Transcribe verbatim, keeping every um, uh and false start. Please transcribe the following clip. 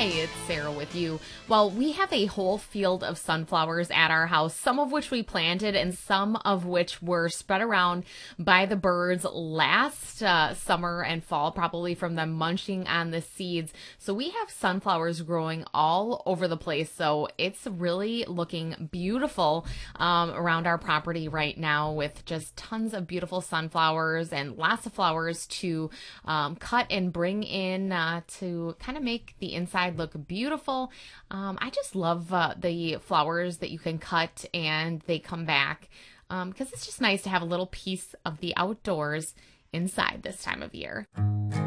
Hi, it's Sarah with you. Well, we have a whole field of sunflowers at our house, some of which we planted and some of which were spread around by the birds last uh, summer and fall, probably from them munching on the seeds. So we have sunflowers growing all over the place. So it's really looking beautiful um, around our property right now with just tons of beautiful sunflowers and lots of flowers to um, cut and bring in uh, to kind of make the inside look beautiful. Um, I just love uh, the flowers that you can cut and they come back because um, it's just nice to have a little piece of the outdoors inside this time of year.